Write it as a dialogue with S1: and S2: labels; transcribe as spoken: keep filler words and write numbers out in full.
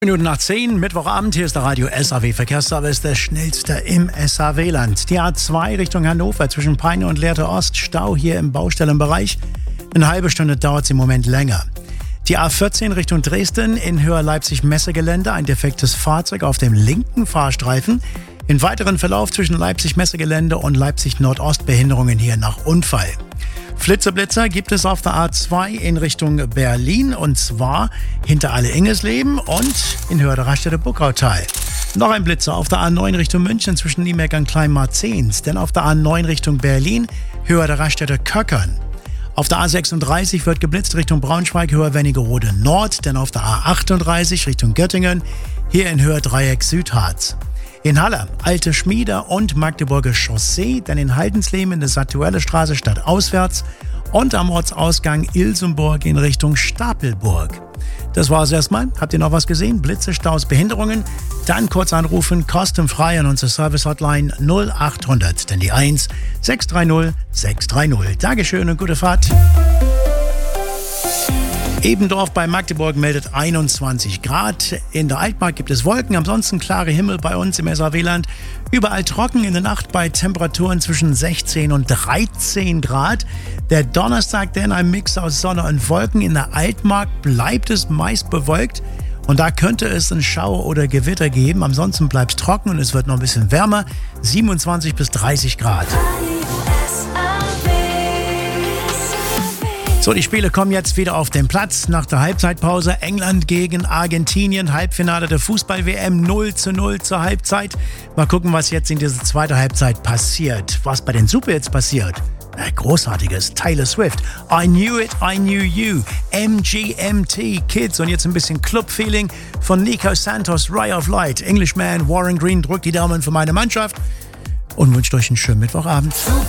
S1: Minuten nach zehn, Mittwochabend, hier ist der Radio S A W Verkehrsservice, der schnellste im S A W-Land. Die A zwei Richtung Hannover zwischen Peine und Lehrte Ost, Stau hier im Baustellenbereich. Eine halbe Stunde dauert es im Moment länger. Die A vierzehn Richtung Dresden in Höher Leipzig-Messegelände, ein defektes Fahrzeug auf dem linken Fahrstreifen. In weiteren Verlauf zwischen Leipzig-Messegelände und Leipzig-Nordost Behinderungen hier nach Unfall. Flitzeblitzer gibt es auf der A zwei in Richtung Berlin und zwar hinter Alle-Ingesleben und in Höher der Raststätte Buckautal. Noch ein Blitzer auf der A neun Richtung München zwischen Niemerk und Kleinmarzehns, denn auf der A neun Richtung Berlin Höher der Raststätte Köckern. Auf der A sechsunddreißig wird geblitzt Richtung Braunschweig, Höher Wernigerode Nord, denn auf der A achtunddreißig Richtung Göttingen, hier in Höher Dreieck Südharz. In Halle, Alte Schmiede und Magdeburger Chaussee, denn in Haldensleben in der Satuelle Straße stadtauswärts und am Ortsausgang Ilsenburg in Richtung Stapelburg. Das war's erstmal. Habt ihr noch was gesehen? Blitze, Staus, Behinderungen? Dann kurz anrufen, kostenfrei an unsere Service-Hotline null achthundert, denn die eins sechs drei null sechs drei null. Dankeschön und gute Fahrt. Ebendorf bei Magdeburg meldet einundzwanzig Grad. In der Altmark gibt es Wolken, ansonsten klare Himmel bei uns im S A W-Land. Überall trocken in der Nacht bei Temperaturen zwischen sechzehn und dreizehn Grad. Der Donnerstag, der in einem Mix aus Sonne und Wolken. In der Altmark bleibt es meist bewölkt und da könnte es einen Schauer oder Gewitter geben. Ansonsten bleibt es trocken und es wird noch ein bisschen wärmer, siebenundzwanzig bis dreißig Grad. So, die Spiele kommen jetzt wieder auf den Platz nach der Halbzeitpause. England gegen Argentinien, Halbfinale der Fußball-W M, null zu null zur Halbzeit. Mal gucken, was jetzt in dieser zweiten Halbzeit passiert. Was bei den Superhits passiert. Na, großartiges, Taylor Swift. I Knew It, I Knew You. M G M T Kids. Und jetzt ein bisschen Club-Feeling von Nico Santos, Ray of Light. Englishman, Warren Green drückt die Daumen für meine Mannschaft und wünscht euch einen schönen Mittwochabend.